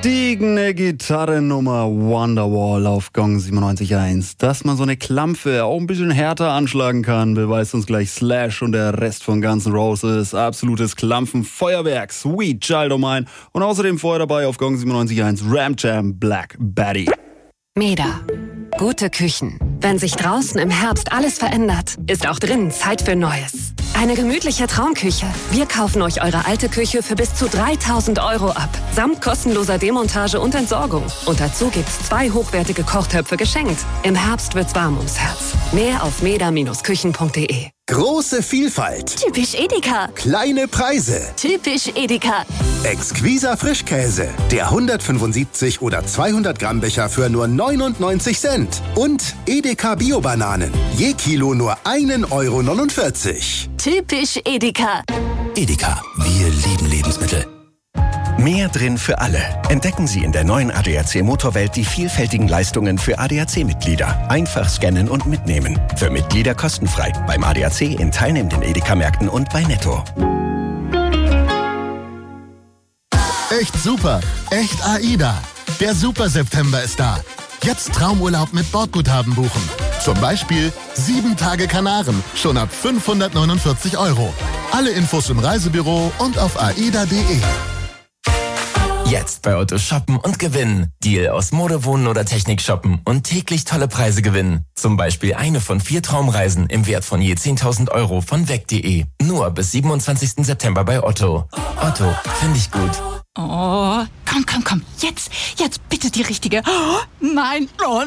Gediegene Gitarrennummer Wonderwall auf Gong 97.1. Dass man so eine Klampfe auch ein bisschen härter anschlagen kann, beweist uns gleich Slash und der Rest von Guns N' Roses. Absolutes Klampfenfeuerwerk, Sweet Child O' Mine. Und außerdem vorher dabei auf Gong 97.1 Ram Jam Black Betty. Meda. Gute Küchen. Wenn sich draußen im Herbst alles verändert, ist auch drinnen Zeit für Neues. Eine gemütliche Traumküche. Wir kaufen euch eure alte Küche für bis zu 3.000 € ab. Samt kostenloser Demontage und Entsorgung. Und dazu gibt's 2 hochwertige Kochtöpfe geschenkt. Im Herbst wird's warm ums Herz. Mehr auf meda-küchen.de. Große Vielfalt. Typisch Edeka. Kleine Preise. Typisch Edeka. Exquiser Frischkäse. Der 175 oder 200 Gramm Becher für nur 99 Cent. Und Edeka Bio-Bananen. Je Kilo nur 1,49 €. Typisch Edeka. Edeka, wir lieben Lebensmittel. Mehr drin für alle. Entdecken Sie in der neuen ADAC Motorwelt die vielfältigen Leistungen für ADAC-Mitglieder. Einfach scannen und mitnehmen. Für Mitglieder kostenfrei. Beim ADAC in teilnehmenden Edeka-Märkten und bei Netto. Echt super. Echt AIDA. Der Super September ist da. Jetzt Traumurlaub mit Bordguthaben buchen. Zum Beispiel 7 Tage Kanaren. Schon ab 549 €. Alle Infos im Reisebüro und auf aida.de. Jetzt bei Otto shoppen und gewinnen. Deal aus Mode, Wohnen oder Technik shoppen und täglich tolle Preise gewinnen. Zum Beispiel eine von 4 Traumreisen im Wert von je 10.000 € von weg.de. Nur bis 27. September bei Otto. Otto, finde ich gut. Oh, komm. Jetzt bitte die richtige. Oh, nein. Doch,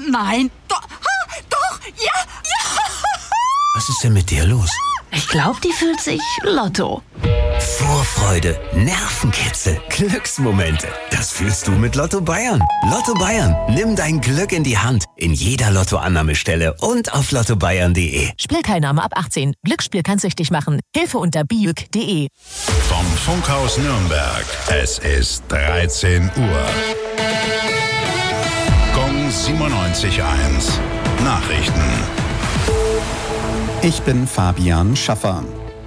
ja. Was ist denn mit dir los? Ich glaube, die fühlt sich Lotto. Vorfreude, Nervenkitzel, Glücksmomente. Das fühlst du mit Lotto Bayern. Lotto Bayern, nimm dein Glück in die Hand. In jeder Lottoannahmestelle und auf lottobayern.de. Spielteilnahme ab 18. Glücksspiel kann süchtig machen. Hilfe unter biüg.de. Vom Funkhaus Nürnberg. Es ist 13 Uhr. Gong 97.1. Nachrichten. Ich bin Fabian Schaffer.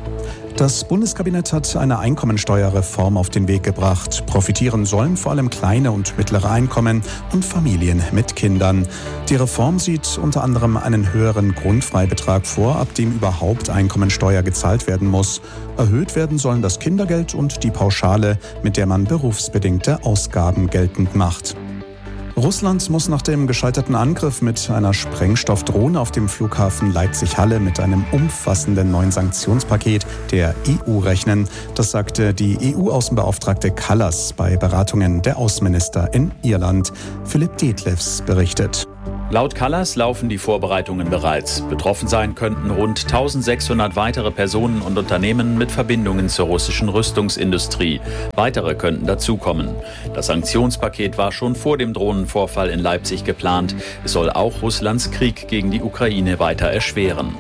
Das Bundeskabinett hat eine Einkommensteuerreform auf den Weg gebracht. Profitieren sollen vor allem kleine und mittlere Einkommen und Familien mit Kindern. Die Reform sieht unter anderem einen höheren Grundfreibetrag vor, ab dem überhaupt Einkommensteuer gezahlt werden muss. Erhöht werden sollen das Kindergeld und die Pauschale, mit der man berufsbedingte Ausgaben geltend macht. Russland muss nach dem gescheiterten Angriff mit einer Sprengstoffdrohne auf dem Flughafen Leipzig-Halle mit einem umfassenden neuen Sanktionspaket der EU rechnen. Das sagte die EU-Außenbeauftragte Kallas bei Beratungen der Außenminister in Irland. Philipp Detlefs berichtet. Laut Kallas laufen die Vorbereitungen bereits. Betroffen sein könnten rund 1.600 weitere Personen und Unternehmen mit Verbindungen zur russischen Rüstungsindustrie. Weitere könnten dazukommen. Das Sanktionspaket war schon vor dem Drohnenvorfall in Leipzig geplant. Es soll auch Russlands Krieg gegen die Ukraine weiter erschweren.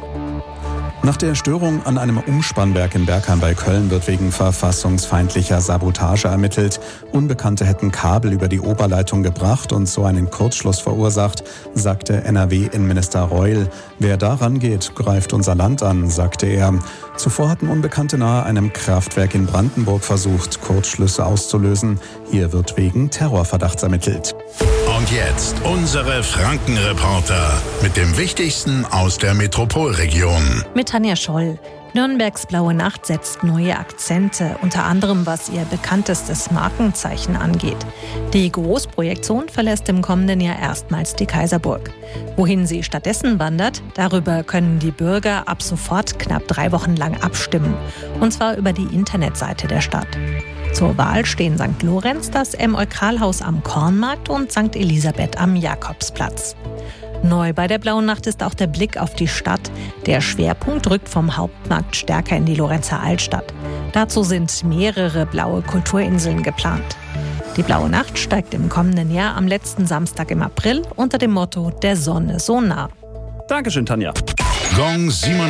Nach der Störung an einem Umspannwerk in Bergheim bei Köln wird wegen verfassungsfeindlicher Sabotage ermittelt. Unbekannte hätten Kabel über die Oberleitung gebracht und so einen Kurzschluss verursacht, sagte NRW-Innenminister Reul. Wer daran geht, greift unser Land an, sagte er. Zuvor hatten Unbekannte nahe einem Kraftwerk in Brandenburg versucht, Kurzschlüsse auszulösen. Hier wird wegen Terrorverdachts ermittelt. Und jetzt unsere Frankenreporter mit dem Wichtigsten aus der Metropolregion. Mit Tanja Scholl. Nürnbergs Blaue Nacht setzt neue Akzente, unter anderem was ihr bekanntestes Markenzeichen angeht. Die Großprojektion verlässt im kommenden Jahr erstmals die Kaiserburg. Wohin sie stattdessen wandert, darüber können die Bürger ab sofort knapp 3 Wochen lang abstimmen. Und zwar über die Internetseite der Stadt. Zur Wahl stehen St. Lorenz, das M-Eukralhaus am Kornmarkt und St. Elisabeth am Jakobsplatz. Neu bei der Blauen Nacht ist auch der Blick auf die Stadt. Der Schwerpunkt rückt vom Hauptmarkt stärker in die Lorenzer Altstadt. Dazu sind mehrere blaue Kulturinseln geplant. Die Blaue Nacht steigt im kommenden Jahr am letzten Samstag im April unter dem Motto Der Sonne so nah. Dankeschön, Tanja. Gong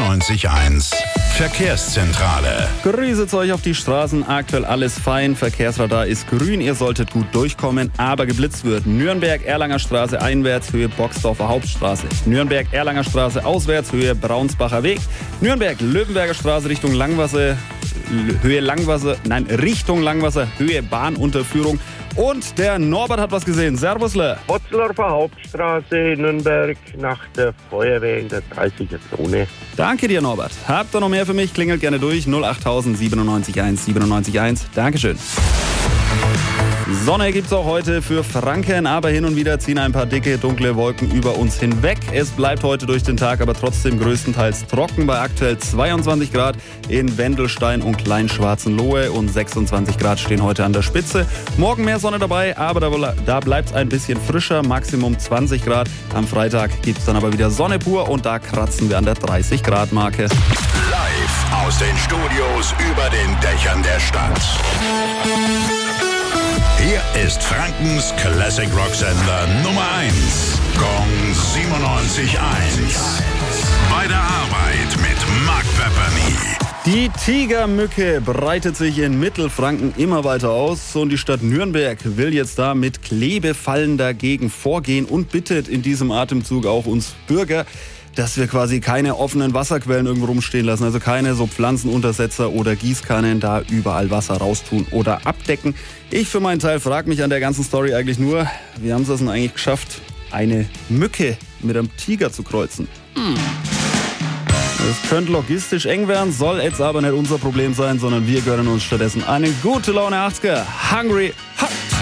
97.1. Verkehrszentrale. Grüßet euch auf die Straßen, aktuell alles fein, Verkehrsradar ist grün, ihr solltet gut durchkommen, aber geblitzt wird. Nürnberg-Erlanger Straße einwärts, Höhe Boxdorfer Hauptstraße. Nürnberg-Erlanger Straße auswärts, Höhe Braunsbacher Weg. Nürnberg-Löwenberger Straße Richtung Langwasser, Richtung Langwasser, Höhe Bahnunterführung. Und der Norbert hat was gesehen. Servusle. Botzlerfer Hauptstraße, Nürnberg, nach der Feuerwehr in der 30er-Zone. Danke dir, Norbert. Habt ihr noch mehr für mich? Klingelt gerne durch. 08000 97 1 97 1. Dankeschön. Sonne gibt's auch heute für Franken, aber hin und wieder ziehen ein paar dicke, dunkle Wolken über uns hinweg. Es bleibt heute durch den Tag aber trotzdem größtenteils trocken bei aktuell 22 Grad in Wendelstein und Kleinschwarzenlohe und 26 Grad stehen heute an der Spitze. Morgen mehr Sonne dabei, aber da bleibt's ein bisschen frischer, Maximum 20 Grad. Am Freitag gibt's dann aber wieder Sonne pur und da kratzen wir an der 30 Grad Marke. Live aus den Studios über den Dächern der Stadt. Hier ist Frankens Classic Rock Sender Nummer 1. Gong 97.1. Bei der Arbeit mit Mark Pepperny. Die Tigermücke breitet sich in Mittelfranken immer weiter aus und die Stadt Nürnberg will jetzt da mit Klebefallen dagegen vorgehen und bittet in diesem Atemzug auch uns Bürger, dass wir quasi keine offenen Wasserquellen irgendwo rumstehen lassen, also keine so Pflanzenuntersetzer oder Gießkannen da überall Wasser raustun oder abdecken. Ich für meinen Teil frage mich an der ganzen Story eigentlich nur, wie haben sie es denn eigentlich geschafft, eine Mücke mit einem Tiger zu kreuzen? Das könnte logistisch eng werden, soll jetzt aber nicht unser Problem sein, sondern wir gönnen uns stattdessen eine gute Laune 80er. Hungry Heart.